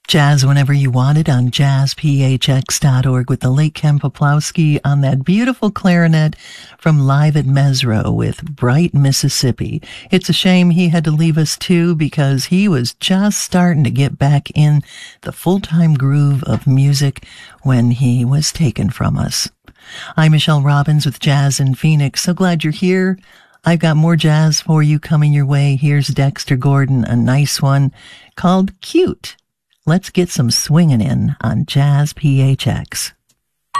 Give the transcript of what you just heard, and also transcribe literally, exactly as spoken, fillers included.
Jazz whenever you want it on jazz p h x dot org with the late Ken Poplowski on that beautiful clarinet from Live at Mesro with Bright Mississippi. It's a shame he had to leave us too, because he was just starting to get back in the full-time groove of music when he was taken from us. I'm Michelle Robbins with Jazz in Phoenix. So glad you're here. I've got more jazz for you coming your way. Here's Dexter Gordon, a nice one called Cute. Let's get some swinging in on Jazz P H X.